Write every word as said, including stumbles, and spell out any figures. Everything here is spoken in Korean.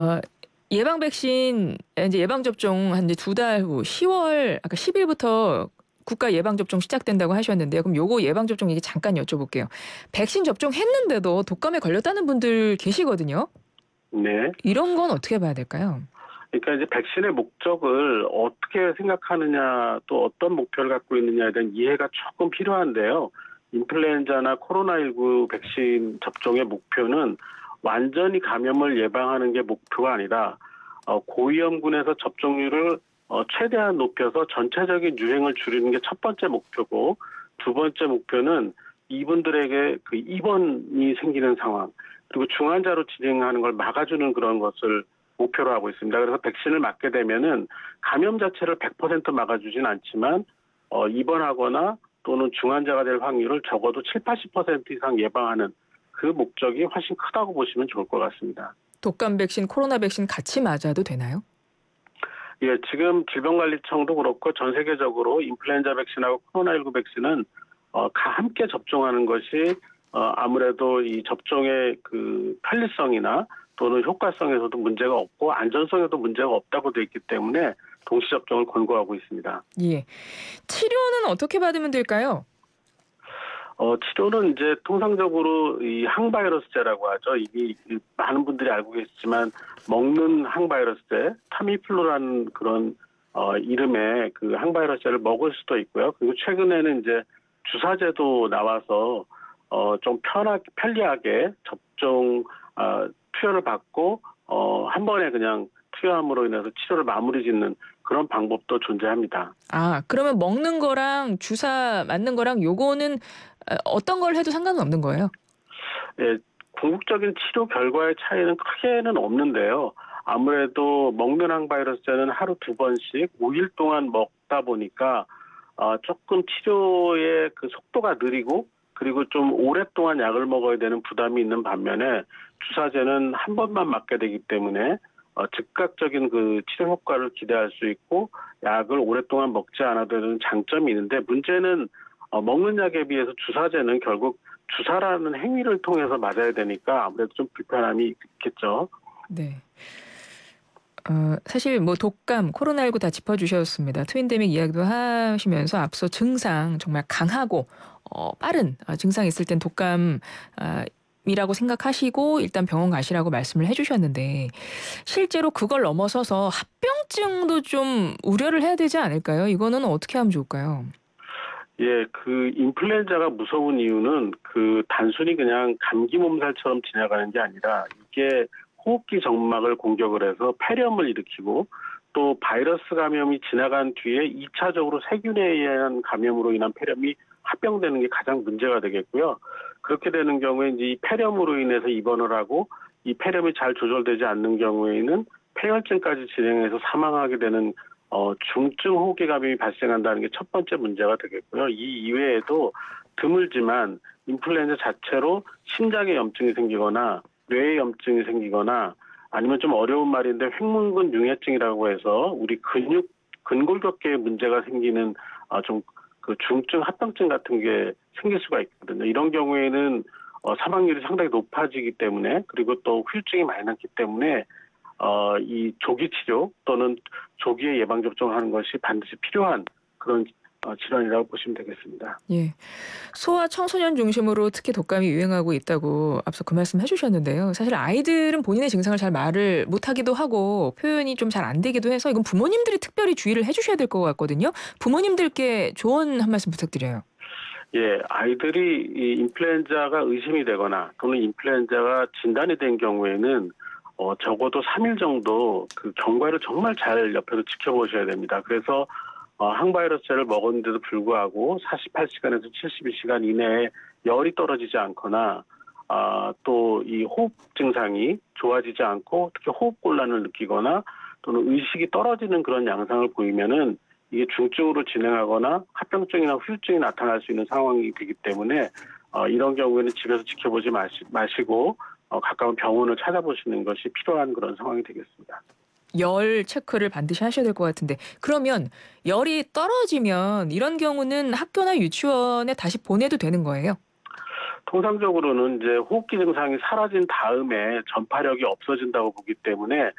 어 예방 백신 인제 예방 접종 한 이제 두 달 후 시월 아까 십 일부터 국가 예방 접종 시작된다고 하셨는데요. 그럼 요거 예방 접종 얘기 잠깐 여쭤볼게요. 백신 접종했는데도 독감에 걸렸다는 분들 계시거든요. 네. 이런 건 어떻게 봐야 될까요? 그러니까 이제 백신의 목적을 어떻게 생각하느냐 또 어떤 목표를 갖고 있느냐에 대한 이해가 조금 필요한데요. 인플루엔자나 코로나십구 백신 접종의 목표는 완전히 감염을 예방하는 게 목표가 아니라 어 고위험군에서 접종률을 어 최대한 높여서 전체적인 유행을 줄이는 게 첫 번째 목표고, 두 번째 목표는 이분들에게 그 입원이 생기는 상황, 그리고 중환자로 진행하는 걸 막아주는 그런 것을 목표로 하고 있습니다. 그래서 백신을 맞게 되면은 감염 자체를 백 퍼센트 막아주진 않지만 어 입원하거나 또는 중환자가 될 확률을 적어도 칠, 팔십 퍼센트 이상 예방하는 그 목적이 훨씬 크다고 보시면 좋을 것 같습니다. 독감 백신, 코로나 백신 같이 맞아도 되나요? 예, 지금 질병관리청도 그렇고 전 세계적으로 인플루엔자 백신하고 코로나십구 백신은 어, 가 함께 접종하는 것이 어, 아무래도 이 접종의 그 편리성이나 또는 효과성에서도 문제가 없고 안전성에도 문제가 없다고 되어 있기 때문에 동시 접종을 권고하고 있습니다. 예. 치료는 어떻게 받으면 될까요? 어, 치료는 이제 통상적으로 이 항바이러스제라고 하죠. 이게 많은 분들이 알고 계시지만 먹는 항바이러스제, 타미플루라는 그런 어, 이름의 그 항바이러스제를 먹을 수도 있고요. 그리고 최근에는 이제 주사제도 나와서 어, 좀 편하게, 편리하게 접종 어, 투여를 받고 어, 한 번에 그냥 투여함으로 인해서 치료를 마무리 짓는 그런 방법도 존재합니다. 아 그러면 먹는 거랑 주사 맞는 거랑 요거는 어 어떤 걸 해도 상관은 없는 거예요? 예, 궁극적인 치료 결과의 차이는 크게는 없는데요. 아무래도 먹는 항바이러스제는 하루 두 번씩 오 일 동안 먹다 보니까 어, 조금 치료의 그 속도가 느리고, 그리고 좀 오랫동안 약을 먹어야 되는 부담이 있는 반면에 주사제는 한 번만 맞게 되기 때문에 어, 즉각적인 그 치료 효과를 기대할 수 있고 약을 오랫동안 먹지 않아도 되는 장점이 있는데, 문제는 어, 먹는 약에 비해서 주사제는 결국 주사라는 행위를 통해서 맞아야 되니까 아무래도 좀 불편함이 있겠죠. 네. 어 사실 뭐 독감, 코로나십구 다 짚어 주셨습니다. 트윈데믹 이야기도 하시면서 앞서 증상 정말 강하고 어 빠른 어 증상이 있을 땐 독감 아 이라고 생각하시고 일단 병원 가시라고 말씀을 해 주셨는데 실제로 그걸 넘어서서 합병증도 좀 우려를 해야 되지 않을까요? 이거는 어떻게 하면 좋을까요? 예, 그 인플루엔자가 무서운 이유는 그 단순히 그냥 감기 몸살처럼 지나가는 게 아니라 이게 호흡기 정막을 공격을 해서 폐렴을 일으키고, 또 바이러스 감염이 지나간 뒤에 이 차적으로 세균에 의한 감염으로 인한 폐렴이 합병되는 게 가장 문제가 되겠고요. 그렇게 되는 경우에 이제 이 폐렴으로 인해서 입원을 하고 이 폐렴이 잘 조절되지 않는 경우에는 폐혈증까지 진행해서 사망하게 되는 어, 중증 호흡기 감염이 발생한다는 게 첫 번째 문제가 되겠고요. 이 이외에도 드물지만 인플루엔자 자체로 심장에 염증이 생기거나 뇌에 염증이 생기거나, 아니면 좀 어려운 말인데 횡문근 융해증이라고 해서 우리 근육 근골격계에 문제가 생기는 어, 좀 그 중증 합병증 같은 게 생길 수가 있거든요. 이런 경우에는 어, 사망률이 상당히 높아지기 때문에, 그리고 또 후유증이 많이 남기 때문에 어, 이 조기 치료 또는 조기에 예방 접종을 하는 것이 반드시 필요한 그런 어, 질환이라고 보시면 되겠습니다. 예. 소아 청소년 중심으로 특히 독감이 유행하고 있다고 앞서 그 말씀 해 주셨는데요. 사실 아이들은 본인의 증상을 잘 말을 못하기도 하고 표현이 좀 잘 안 되기도 해서 이건 부모님들이 특별히 주의를 해 주셔야 될 것 같거든요. 부모님들께 조언 한 말씀 부탁드려요. 예, 아이들이 이 인플루엔자가 의심이 되거나 또는 인플루엔자가 진단이 된 경우에는 어, 적어도 삼 일 정도 그 경과를 정말 잘 옆에서 지켜보셔야 됩니다. 그래서 어, 항바이러스제를 먹었는데도 불구하고 사십팔 시간에서 칠십이 시간 이내에 열이 떨어지지 않거나 아, 또 이 호흡 증상이 좋아지지 않고 특히 호흡곤란을 느끼거나 또는 의식이 떨어지는 그런 양상을 보이면은 이게 중증으로 진행하거나 합병증이나 후유증이 나타날 수 있는 상황이 되기 때문에 어, 이런 경우에는 집에서 지켜보지 마시, 마시고 어, 가까운 병원을 찾아보시는 것이 필요한 그런 상황이 되겠습니다. 열 체크를 반드시 하셔야 될 것 같은데 그러면 열이 떨어지면 이런 경우는 학교나 유치원에 다시 보내도 되는 거예요? 통상적으로는 이제 호흡기 증상이 사라진 다음에 전파력이 없어진다고 보기 때문에